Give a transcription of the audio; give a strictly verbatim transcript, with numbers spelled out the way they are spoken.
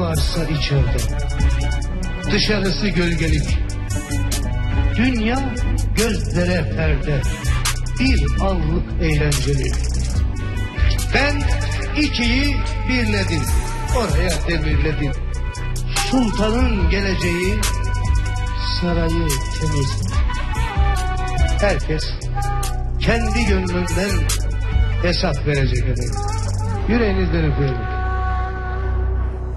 varsa içeride, dışarısı gölgelik. Dünya gözlere perde, bir anlık eğlenceli. Ben ikiyi birledim, oraya demirledim. Sultanın geleceği, sarayı temiz. Herkes kendi gönlünden hesap verecek efendim. Yüreğinizden öpüyorum.